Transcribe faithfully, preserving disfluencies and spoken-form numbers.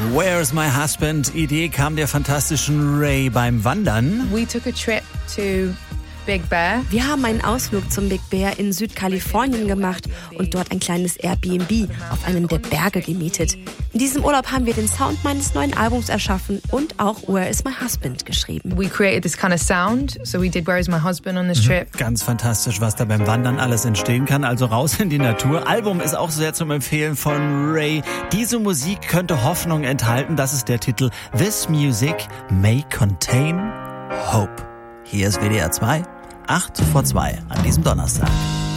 Where's My Husband? Idee kam der fantastischen Ray beim Wandern. We took a trip to Big Bear. Wir haben einen Ausflug zum Big Bear in Südkalifornien gemacht und dort ein kleines Airbnb auf einem der Berge gemietet. In diesem Urlaub haben wir den Sound meines neuen Albums erschaffen und auch Where Is My Husband geschrieben. We created this kind of sound, so we did Where Is My Husband on this trip. Ganz fantastisch, was da beim Wandern alles entstehen kann. Also raus in die Natur. Album ist auch sehr zum Empfehlen von Ray. Diese Musik könnte Hoffnung enthalten. Das ist der Titel This Music May Contain Hope. Hier ist W D R zwei, acht vor zwei an diesem Donnerstag.